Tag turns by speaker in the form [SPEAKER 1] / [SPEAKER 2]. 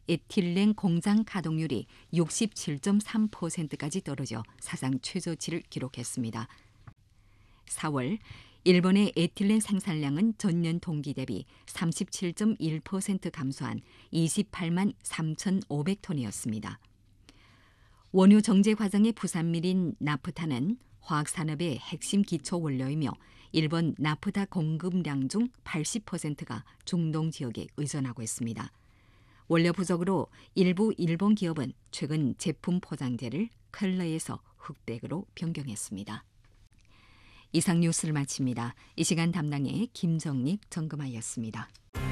[SPEAKER 1] 에틸렌 공장 가동률이 67.3%까지 떨어져 사상 최저치를 기록했습니다. 4월 일본의 에틸렌 생산량은 전년 동기 대비 37.1% 감소한 28만 3,500톤이었습니다. 원유 정제 과정의 부산밀인 나프타는 화학산업의 핵심 기초 원료이며 일본 나프타 공급량 중 80%가 중동 지역에 의존하고 있습니다. 원료 부족으로 일부 일본 기업은 최근 제품 포장재를 컬러에서 흑백으로 변경했습니다. 이상 뉴스를 마칩니다. 이 시간 담당의 김정릭, 정금아였습니다.